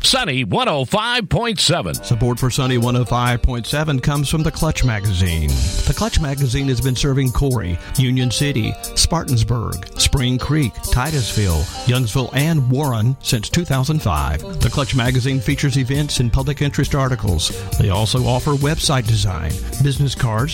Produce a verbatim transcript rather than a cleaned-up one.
Sunny one oh five point seven. Support for Sunny one oh five point seven comes from the Clutch Magazine. The Clutch Magazine has been serving Corey, Union City, Spartansburg, Spring Creek, Titusville, Youngsville, and Warren since two thousand five. The Clutch Magazine features events and public interest articles. They also offer website design, business cards,